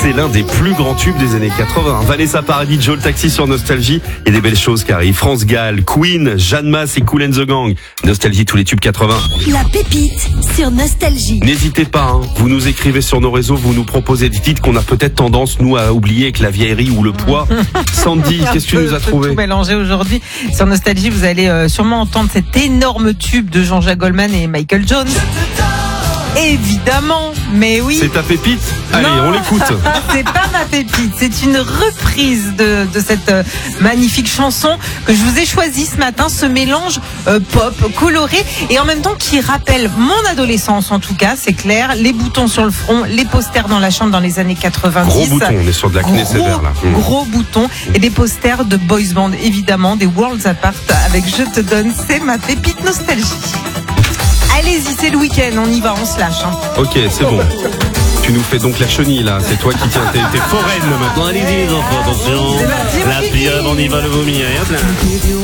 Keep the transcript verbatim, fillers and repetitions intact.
c'est l'un des plus grands tubes des années quatre-vingts. Vanessa Paradis, Joe le Taxi sur Nostalgie. Et des belles choses qui arrivent. France Gall, Queen, Jeanne Masse et Kool and the Gang. Nostalgie, tous les tubes quatre-vingts. La pépite sur Nostalgie. N'hésitez pas, hein. Vous nous écrivez sur nos réseaux, vous nous proposez des titres qu'on a peut-être tendance, nous, à oublier avec la vieillerie ou le poids. Sandy, qu'est-ce que tu nous as trouvé? Tout mélangé aujourd'hui. Sur Nostalgie, vous allez euh, sûrement entendre cet énorme tube de Jean-Jacques Goldman et Michael Jones. Évidemment, mais oui. C'est ta pépite? Allez, Non, on l'écoute. C'est pas ma pépite, c'est une reprise de, de cette euh, magnifique chanson que je vous ai choisie ce matin, ce mélange euh, pop, coloré et en même temps qui rappelle mon adolescence en tout cas, c'est clair, les boutons sur le front, les posters dans la chambre dans les années quatre-vingt-dix. Gros bouton, on est sur de l'acné Gros, sévère là. Mmh. Gros boutons et des posters de boys band évidemment, des Worlds Apart avec Je te donne, c'est ma pépite nostalgie. Allez-y, c'est le week-end, on y va, on se lâche. Hein. Ok, c'est bon. Tu nous fais donc la chenille là, c'est toi qui tiens tes, tes foraines maintenant. Allez-y les enfants, attention. C'est parti, La pieuvre, on y va le vomi. Hein.